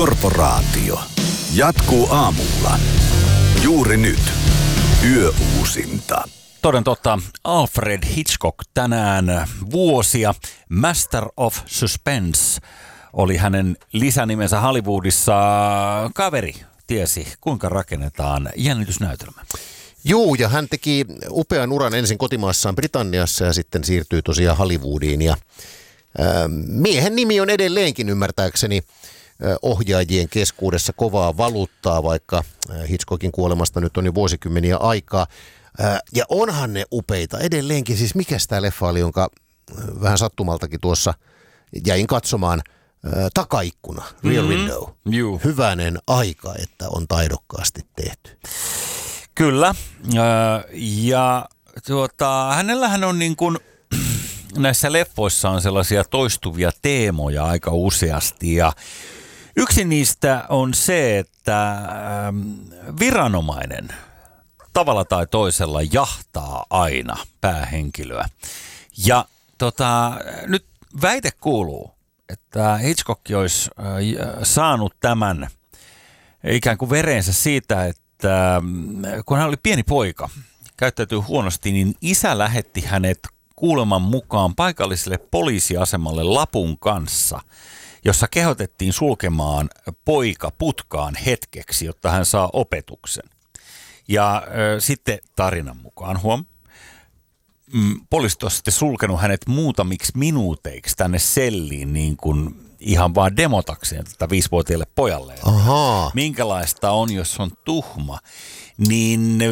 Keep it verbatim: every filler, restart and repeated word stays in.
Korporaatio jatkuu aamulla. Juuri nyt. Yöuusinta. Toden totta, Alfred Hitchcock tänään vuosia. Master of Suspense oli hänen lisänimensä Hollywoodissa. Kaveri tiesi, kuinka rakennetaan jännitysnäytelmä. Juu, ja hän teki upean uran ensin kotimaassaan Britanniassa ja sitten siirtyi tosiaan Hollywoodiin. Ja, ää, miehen nimi on edelleenkin ymmärtääkseni ää, ohjaajien keskuudessa kovaa valuuttaa, vaikka ää, Hitchcockin kuolemasta nyt on jo vuosikymmeniä aikaa. Ää, ja onhan ne upeita edelleenkin. Siis mikäs tämä leffa oli, jonka ää, vähän sattumaltakin tuossa jäin katsomaan. Ää, takaikkuna, Rear mm-hmm. Window. Juu. Hyvänen aika, että on taidokkaasti tehty. Kyllä, ja tuota, hänellähän on niin kuin, näissä leffoissa on sellaisia toistuvia teemoja aika useasti, ja yksi niistä on se, että viranomainen tavalla tai toisella jahtaa aina päähenkilöä. Ja tota, nyt väite kuuluu, että Hitchcock olisi saanut tämän ikään kuin vereensä siitä, että kun hän oli pieni poika, käyttäytyi huonosti, niin isä lähetti hänet kuuleman mukaan paikalliselle poliisiasemalle lapun kanssa, jossa kehotettiin sulkemaan poika putkaan hetkeksi, jotta hän saa opetuksen. Ja äh, sitten tarinan mukaan, huom, mm, poliisit on sitten sulkenut hänet muutamiksi minuuteiksi tänne selliin niin kuin ihan vaan demotakseen tätä viisivuotiaille pojalle. Ahaa. Minkälaista on, jos on tuhma. Niin